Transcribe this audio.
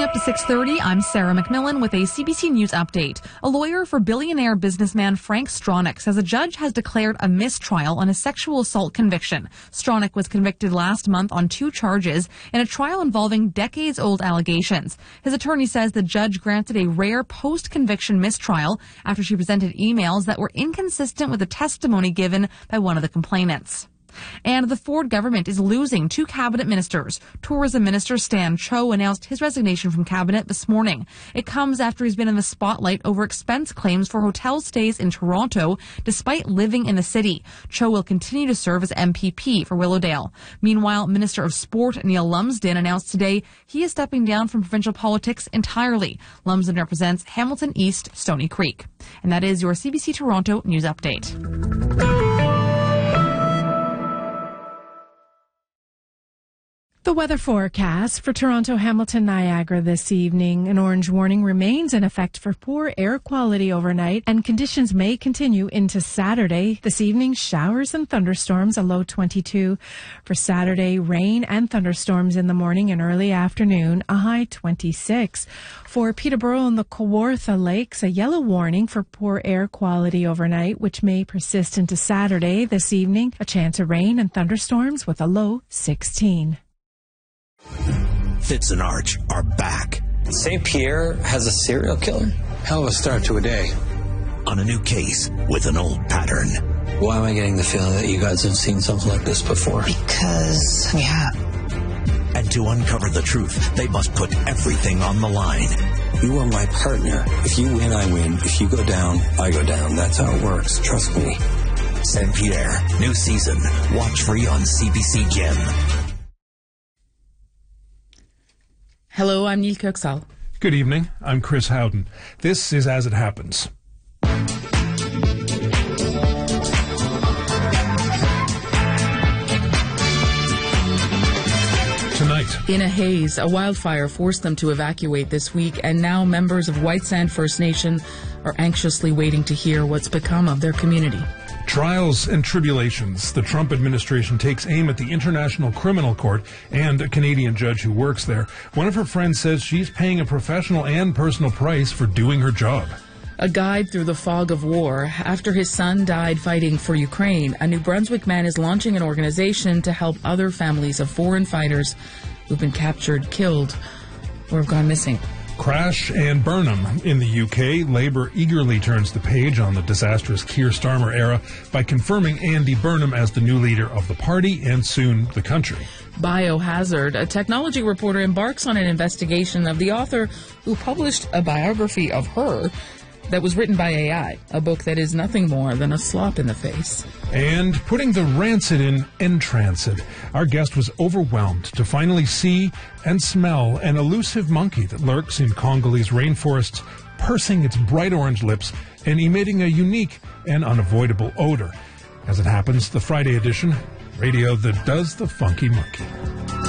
up to 6:30, I'm Sarah McMillan with a CBC News update. A lawyer for billionaire businessman Frank Stronach says a judge has declared a mistrial on a sexual assault conviction. Stronach was convicted last month on 2 charges in a trial involving decades-old allegations. His attorney says the judge granted a rare post-conviction mistrial after she presented emails that were inconsistent with the testimony given by one of the complainants. And the Ford government is losing 2 cabinet ministers. Tourism Minister Stan Cho announced his resignation from cabinet this morning. It comes after he's been in the spotlight over expense claims for hotel stays in Toronto, despite living in the city. Cho will continue to serve as MPP for Willowdale. Meanwhile, Minister of Sport Neil Lumsden announced today he is stepping down from provincial politics entirely. Lumsden represents Hamilton East, Stoney Creek. And that is your CBC Toronto News Update. The weather forecast for Toronto, Hamilton, Niagara this evening. An orange warning remains in effect for poor air quality overnight, and conditions may continue into Saturday. This evening, showers and thunderstorms, a low 22. For Saturday, rain and thunderstorms in the morning and early afternoon, a high 26. For Peterborough and the Kawartha Lakes, a yellow warning for poor air quality overnight, which may persist into Saturday. This evening, a chance of rain and thunderstorms with a low 16. Fitz and Arch are back. St. Pierre has a serial killer? Hell of a start to a day. On a new case with an old pattern. Why am I getting the feeling that you guys have seen something like this before? Because we have. And to uncover the truth, they must put everything on the line. You are my partner. If you win, I win. If you go down, I go down. That's how it works. Trust me. St. Pierre, new season. Watch free on CBC Gem. Hello, I'm Neil Kirksall. Good evening. I'm Chris Howden. This is As It Happens. Tonight. In a haze, a wildfire forced them to evacuate this week, and now members of White Sand First Nation are anxiously waiting to hear what's become of their community. Trials and tribulations. The Trump administration takes aim at the International Criminal Court and a Canadian judge who works there. One of her friends says she's paying a professional and personal price for doing her job. A guide through the fog of war. After his son died fighting for Ukraine, a New Brunswick man is launching an organization to help other families of foreign fighters who've been captured, killed, or have gone missing. Crash and Burnham. In the UK, Labour eagerly turns the page on the disastrous Keir Starmer era by confirming Andy Burnham as the new leader of the party and soon the country. Biohazard. A technology reporter embarks on an investigation of the author who published a biography of her that was written by AI, a book that is nothing more than a slap in the face. And putting the rancid in entrancid. Our guest was overwhelmed to finally see and smell an elusive monkey that lurks in Congolese rainforests, pursing its bright orange lips and emitting a unique and unavoidable odor. As it happens, the Friday edition, radio that does the funky monkey.